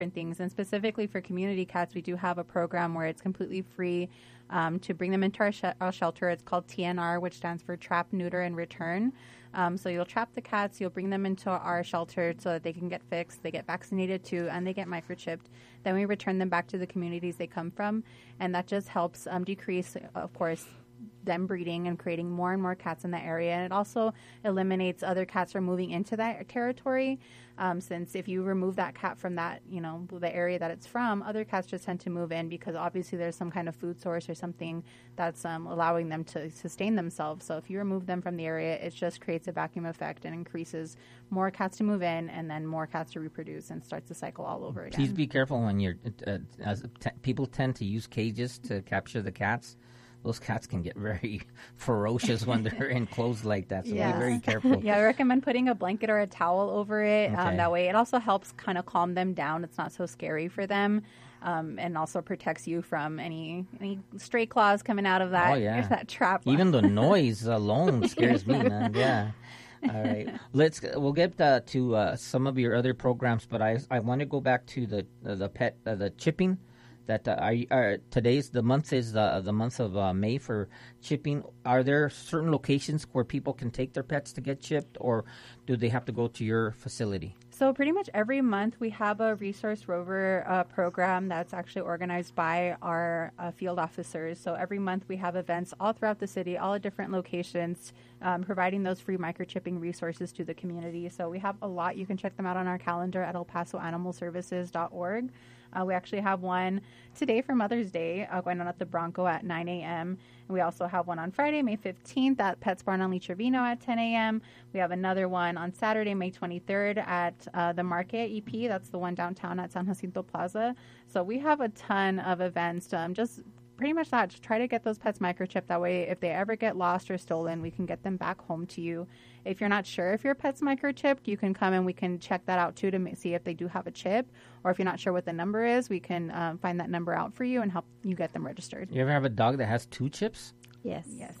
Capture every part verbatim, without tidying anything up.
things. And specifically for community cats, we do have a program where it's completely free um, to bring them into our, sh- our shelter. It's called T N R, which stands for Trap, Neuter, and Return. Um, so you'll trap the cats, you'll bring them into our shelter so that they can get fixed, they get vaccinated too, and they get microchipped. Then we return them back to the communities they come from, and that just helps um, decrease, of course, them breeding and creating more and more cats in the area. And it also eliminates other cats from moving into that territory. Um, since if you remove that cat from that, you know, the area that it's from, other cats just tend to move in because obviously there's some kind of food source or something that's um, allowing them to sustain themselves. So if you remove them from the area, it just creates a vacuum effect and increases more cats to move in and then more cats to reproduce and starts the cycle all over again. Please be careful when you're, uh, as t- people tend to use cages to capture the cats. Those cats can get very ferocious when they're enclosed like that, so yes. be very careful. Yeah, I recommend putting a blanket or a towel over it. Okay. Um, that way it also helps kind of calm them down. It's not so scary for them, um, and also protects you from any any stray claws coming out of that, oh, yeah. that trap. Even the noise alone scares me, man. Yeah. All right. Let's we'll get uh, to uh, some of your other programs, but I I want to go back to the uh, the pet uh, the chipping. That uh, are, are today's the month is the the month of uh, May for chipping. Are there certain locations where people can take their pets to get chipped, or do they have to go to your facility? So pretty much every month we have a Resource Rover uh, program that's actually organized by our uh, field officers. So every month we have events all throughout the city, all at different locations, um, providing those free microchipping resources to the community. So we have a lot. You can check them out on our calendar at el paso animal services dot org. Uh, we actually have one today for Mother's Day uh, going on at the Bronco at nine a.m. And we also have one on Friday, May fifteenth at Pets Barn on Lee Trevino at ten a.m. We have another one on Saturday, May twenty-third at uh, the Market E P. That's the one downtown at San Jacinto Plaza. So we have a ton of events, um, just pretty much that. Just try to get those pets microchipped. That way, if they ever get lost or stolen, we can get them back home to you. If you're not sure if your pet's microchipped, you can come and we can check that out too to ma- see if they do have a chip. Or if you're not sure what the number is, we can um, find that number out for you and help you get them registered. You ever have a dog that has two chips? Yes. Yes.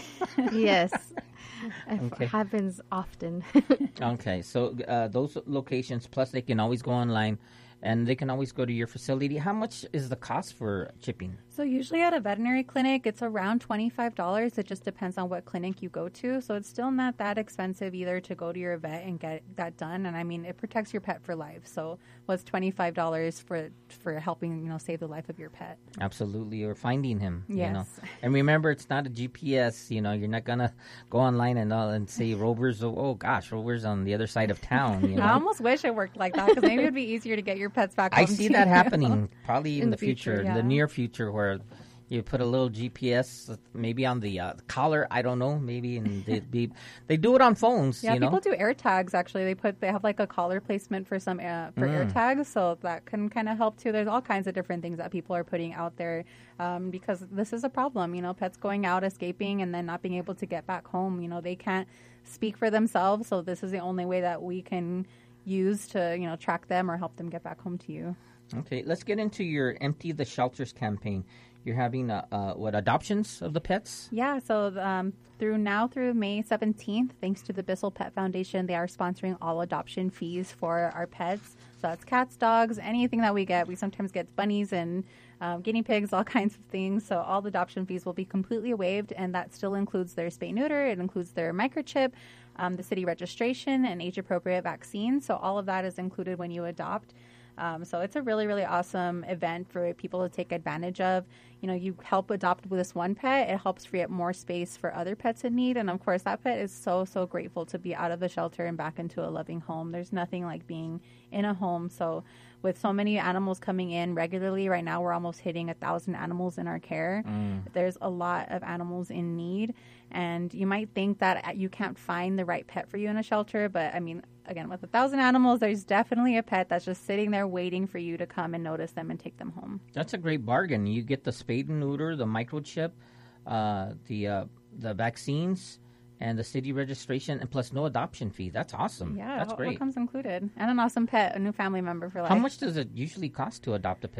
Yes. It Okay. happens often. Okay, so uh, those locations, plus they can always go online, and they can always go to your facility. How much is the cost for chipping? So usually at a veterinary clinic, it's around twenty-five dollars. It just depends on what clinic you go to. So it's still not that expensive either to go to your vet and get that done. And I mean, it protects your pet for life. So what's twenty-five dollars for for helping, you know, save the life of your pet? Absolutely, or finding him. You Yes. know? And remember, it's not a G P S. You know, you're not gonna go online and uh, and say Rover's. Oh, oh gosh, Rover's on the other side of town. You know? I almost wish it worked like that because maybe it would be easier to get your pets back home. I see to that you. happening probably in, In the the future, future, in the yeah. near future, where you put a little G P S maybe on the uh, collar. I don't know, maybe, and they be they do it on phones. Yeah, you know, people do air tags. Actually, they put they have like a collar placement for some uh, for air tags, so that can kind of help too. There's all kinds of different things that people are putting out there um, because this is a problem. You know, pets going out, escaping, and then not being able to get back home. You know, they can't speak for themselves, so this is the only way that we can use to you know track them or help them get back home to you. Okay, let's get into your Empty the Shelters campaign. You're having uh, uh, what adoptions of the pets? Yeah, so um, through now through May seventeenth, thanks to the Bissell Pet Foundation, they are sponsoring all adoption fees for our pets. So that's cats, dogs, anything that we get. We sometimes get bunnies and um, guinea pigs, all kinds of things. So all the adoption fees will be completely waived, and that still includes their spay-neuter. It includes their microchip, um, the city registration, and age-appropriate vaccines. So all of that is included when you adopt. Um, so it's a really, really awesome event for people to take advantage of. You know, you help adopt with this one pet. It helps free up more space for other pets in need. And, of course, that pet is so, so grateful to be out of the shelter and back into a loving home. There's nothing like being in a home. So with so many animals coming in regularly, right now we're almost hitting a thousand animals in our care. Mm. There's a lot of animals in need. And you might think that you can't find the right pet for you in a shelter. But, I mean, again, with a thousand animals, there's definitely a pet that's just sitting there waiting for you to come and notice them and take them home. That's a great bargain. You get the spade and neuter, the microchip, uh, the uh, the vaccines, and the city registration, and plus no adoption fee. That's awesome. Yeah, that's what, great. what comes included. And an awesome pet, a new family member for life. How much does it usually cost to adopt a pet?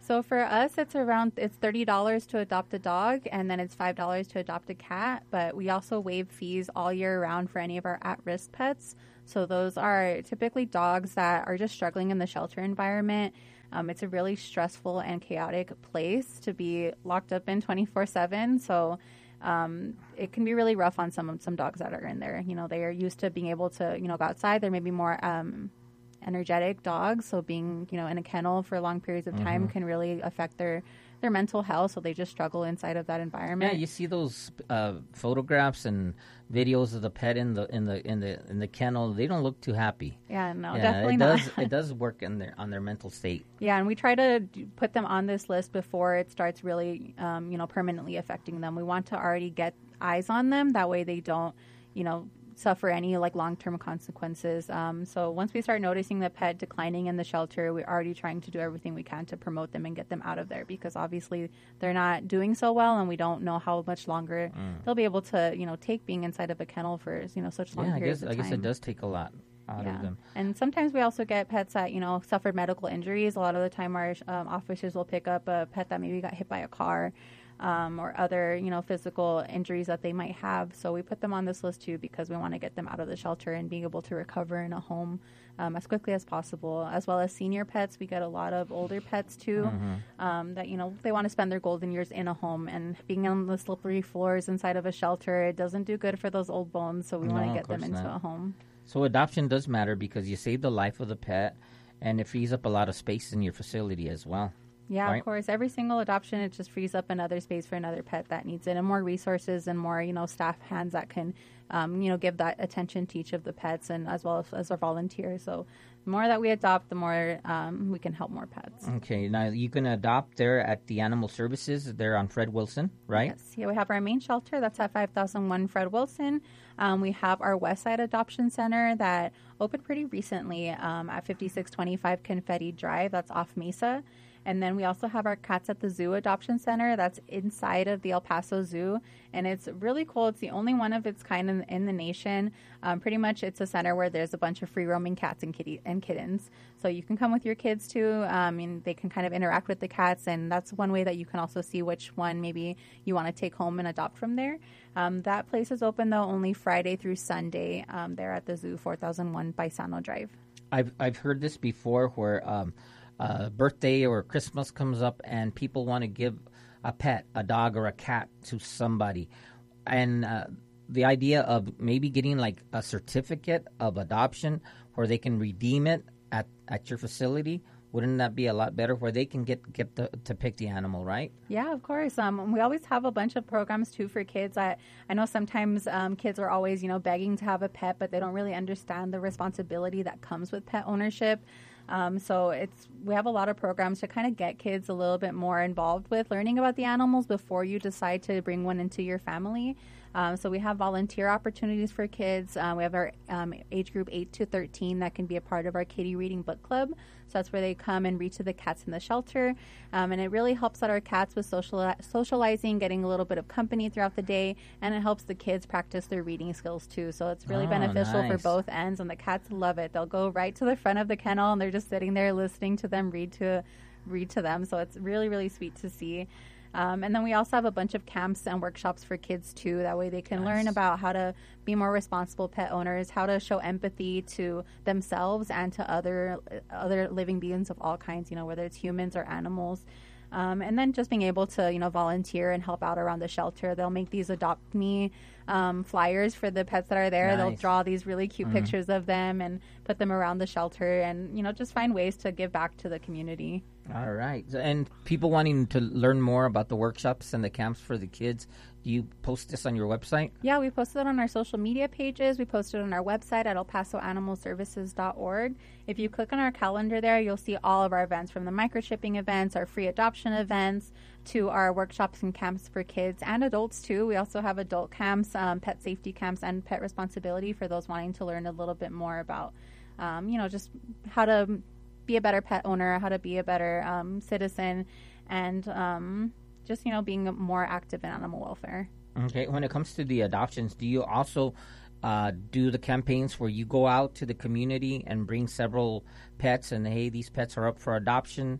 So for us, it's around it's thirty dollars to adopt a dog, and then it's five dollars to adopt a cat. But we also waive fees all year round for any of our at-risk pets. So those are typically dogs that are just struggling in the shelter environment. Um, it's a really stressful and chaotic place to be locked up in twenty-four seven. So um, it can be really rough on some some dogs that are in there. You know, they are used to being able to you know go outside. They're maybe more um, energetic dogs, so being you know in a kennel for long periods of time mm-hmm. can really affect their their mental health, so they just struggle inside of that environment. Yeah, you see those uh, photographs and videos of the pet in the in the in the in the kennel. They don't look too happy. Yeah, no, yeah, definitely it not. does it does work in their on their mental state. Yeah, and we try to do, put them on this list before it starts really um, you know permanently affecting them. We want to already get eyes on them, that way they don't you know suffer any like long-term consequences. Um, so once we start noticing the pet declining in the shelter, we're already trying to do everything we can to promote them and get them out of there, because obviously they're not doing so well, and we don't know how much longer mm. they'll be able to, you know, take being inside of a kennel for, you know, such long yeah, periods I guess, of time. I guess it does take a lot out yeah. of them. And sometimes we also get pets that, you know, suffered medical injuries. A lot of the time our um, officers will pick up a pet that maybe got hit by a car. Um, or other, you know, physical injuries that they might have. So we put them on this list too, because we want to get them out of the shelter and being able to recover in a home um, as quickly as possible. As well as senior pets, we get a lot of older pets too, mm-hmm. um, that, you know, they want to spend their golden years in a home, and being on the slippery floors inside of a shelter, it doesn't do good for those old bones. So we no, want to get them into not. a home. So adoption does matter, because you save the life of the pet, and it frees up a lot of space in your facility as well. Yeah, right? Of course. Every single adoption, it just frees up another space for another pet that needs it, and more resources and more, you know, staff hands that can, um, you know, give that attention to each of the pets, and as well as, as our volunteers. So the more that we adopt, the more um, we can help more pets. Okay. Now, you can adopt there at the Animal Services. They're on Fred Wilson, right? Yes. Yeah, we have our main shelter. That's at five thousand one Fred Wilson. Um, we have our Westside Adoption Center that opened pretty recently um, at fifty-six twenty-five Confetti Drive. That's off Mesa. And then we also have our Cats at the Zoo Adoption Center that's inside of the El Paso Zoo. And it's really cool. It's the only one of its kind in, in the nation. Um, pretty much it's a center where there's a bunch of free-roaming cats and kitty and kittens. So you can come with your kids too, um, and they can kind of interact with the cats. And that's one way that you can also see which one maybe you want to take home and adopt from there. Um, that place is open, though, only Friday through Sunday um, there at the zoo, four thousand one Paisano Drive. I've, I've heard this before where... Um, Uh, birthday or Christmas comes up and people want to give a pet, a dog or a cat to somebody. And uh, the idea of maybe getting like a certificate of adoption where they can redeem it at, at your facility, wouldn't that be a lot better, where they can get, get the, to pick the animal, right? Yeah, of course. Um, we always have a bunch of programs, too, for kids. I, I know sometimes um, kids are always, you know, begging to have a pet, but they don't really understand the responsibility that comes with pet ownership. Um, so it's we have a lot of programs to kind of get kids a little bit more involved with learning about the animals before you decide to bring one into your family. Um, so we have volunteer opportunities for kids. Uh, we have our um, age group eight to thirteen that can be a part of our kitty reading book club. So that's where they come and read to the cats in the shelter. Um, and it really helps out our cats with social, socializing, getting a little bit of company throughout the day. And it helps the kids practice their reading skills, too. So it's really oh, beneficial nice. for both ends. And the cats love it. They'll go right to the front of the kennel, and they're just sitting there listening to them read to, read to them. So it's really, really sweet to see. Um, and then we also have a bunch of camps and workshops for kids, too. That way they can nice. learn about how to be more responsible pet owners, how to show empathy to themselves and to other other living beings of all kinds, you know, whether it's humans or animals. Um, and then just being able to, you know, volunteer and help out around the shelter. They'll make these Adopt Me um, flyers for the pets that are there. Nice. They'll draw these really cute mm-hmm. pictures of them and put them around the shelter and, you know, just find ways to give back to the community. All right. And people wanting to learn more about the workshops and the camps for the kids, do you post this on your website? Yeah, we post it on our social media pages. We post it on our website at el paso animal services dot org. If you click on our calendar there, you'll see all of our events, from the microchipping events, our free adoption events, to our workshops and camps for kids and adults, too. We also have adult camps, um, pet safety camps, and pet responsibility for those wanting to learn a little bit more about, um, you know, just how to be a better pet owner, how to be a better um, citizen, and um, just, you know, being more active in animal welfare. Okay. When it comes to the adoptions, do you also uh, do the campaigns where you go out to the community and bring several pets and, hey, these pets are up for adoption?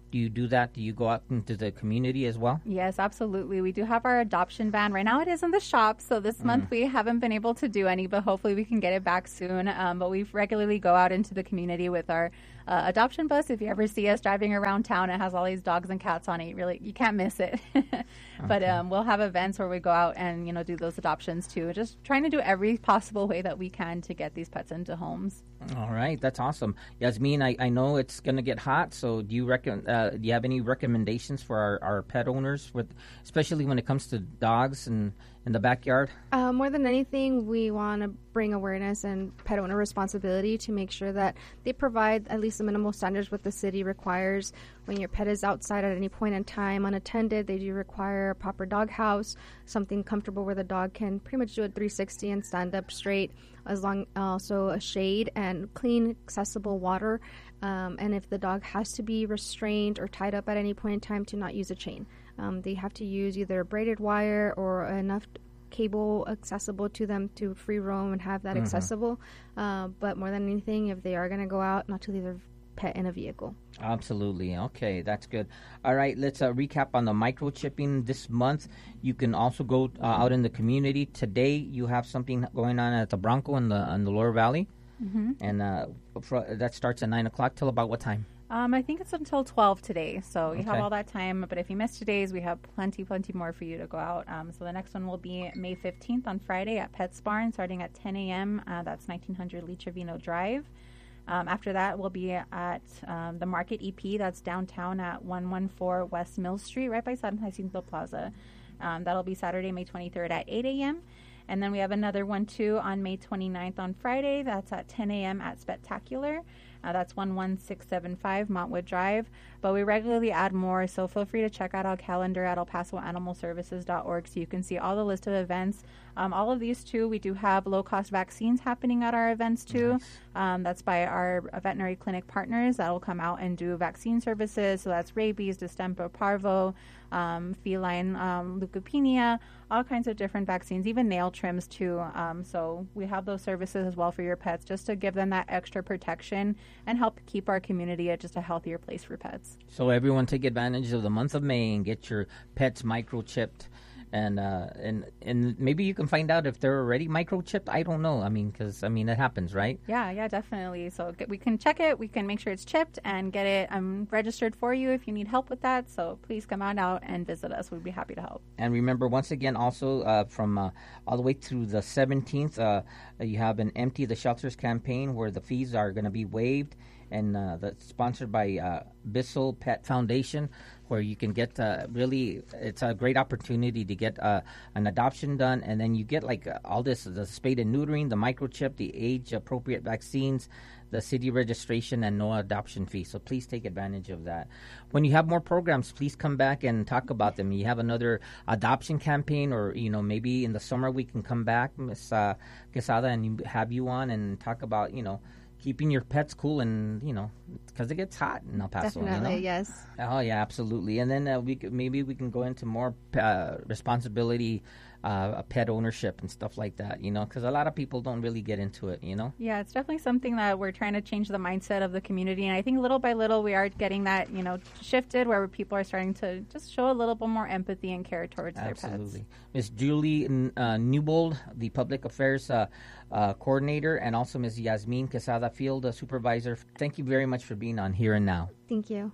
do you do that? Do you go out into the community as well? Yes, absolutely. We do have our adoption van. Right now it is in the shop, so this mm. month we haven't been able to do any, but hopefully we can get it back soon. Um, but we regularly go out into the community with our uh, adoption bus. If you ever see us driving around town, it has all these dogs and cats on it. You really, you can't miss it. But Okay. um, we'll have events where we go out and, you know, do those adoptions too. Just trying to do every possible way that we can to get these pets into homes. All right, that's awesome. Yasmin, I, I know it's going to get hot, so do you reckon, uh, do you have any recommendations for our, our pet owners, with, especially when it comes to dogs and in the backyard? Uh, more than anything, we want to bring awareness and pet owner responsibility to make sure that they provide at least the minimal standards what the city requires. When your pet is outside at any point in time unattended, they do require a proper dog house, something comfortable where the dog can pretty much do a three sixty and stand up straight, as long also a shade and clean, accessible water. Um, and if the dog has to be restrained or tied up at any point in time, to not use a chain. Um, they have to use either braided wire or enough cable accessible to them to free roam and have that Mhm. accessible. Uh, but more than anything, if they are going to go out, not to leave their pet in a vehicle. Absolutely. Okay, that's good. All right, let's uh, recap on the microchipping this month. You can also go uh, out in the community. Today, you have something going on at the Bronco in the in the Lower Valley, Mm-hmm. and uh, fr- that starts at nine o'clock till about what time? Um, I think it's until twelve today, so you have Okay. all that time. But if you miss today's, we have plenty, plenty more for you to go out. Um, so the next one will be May fifteenth on Friday at Pets Barn, starting at ten a.m. Uh, that's nineteen hundred Lee Trevino Drive. Um, after that, we'll be at um, the Market E P. That's downtown at one fourteen West Mill Street, right by San Jacinto Plaza. Um, that'll be Saturday, May twenty-third at eight a.m. And then we have another one, too, on May twenty-ninth on Friday. That's at ten a.m. at Spectacular. Uh, that's one one six seven five Montwood Drive. But we regularly add more, so feel free to check out our calendar at el paso animal services dot org so you can see all the list of events. Um, all of these, too, we do have low-cost vaccines happening at our events, too. Nice. Um, that's by our veterinary clinic partners that will come out and do vaccine services. So that's rabies, distemper, parvo, um, feline um, leukopenia, all kinds of different vaccines, even nail trims, too. Um, so we have those services as well for your pets, just to give them that extra protection and help keep our community at just a healthier place for pets. So everyone take advantage of the month of May and get your pets microchipped. And uh, and and maybe you can find out if they're already microchipped. I don't know. I mean, because, I mean, it happens, right? Yeah, yeah, definitely. So g- we can check it. We can make sure it's chipped and get it um, registered for you if you need help with that. So please come on out and visit us. We'd be happy to help. And remember, once again, also uh, from uh, all the way through the seventeenth, uh, you have an Empty the Shelters campaign where the fees are going to be waived. And uh, that's sponsored by uh, Bissell Pet Foundation, where you can get uh, really, it's a great opportunity to get uh, an adoption done. And then you get like uh, all this, the spade and neutering, the microchip, the age-appropriate vaccines, the city registration, and no adoption fee. So please take advantage of that. When you have more programs, please come back and talk about them. You have another adoption campaign, or, you know, maybe in the summer we can come back, Miss uh, Quesada, and have you on and talk about, you know, keeping your pets cool, and, you know, because it gets hot in El Paso. Definitely, you know? yes. Oh, yeah, absolutely. And then uh, we could, maybe we can go into more uh, responsibility, uh, pet ownership and stuff like that, you know, because a lot of people don't really get into it, you know? Yeah, it's definitely something that we're trying to change the mindset of the community. And I think little by little we are getting that, you know, shifted, where people are starting to just show a little bit more empathy and care towards their pets. Absolutely. Miss Julie uh, Newbold, the Public Affairs uh, uh, Coordinator, and also Miss Yasmin Quesada, Field uh, Supervisor. Thank you very much for being on Here and Now. Thank you.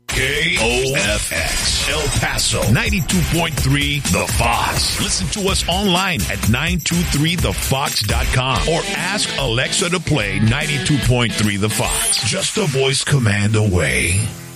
K O F X El Paso ninety-two point three The Fox. Listen to us online at nine two three the fox dot com or ask Alexa to play ninety-two point three The Fox. Just a voice command away.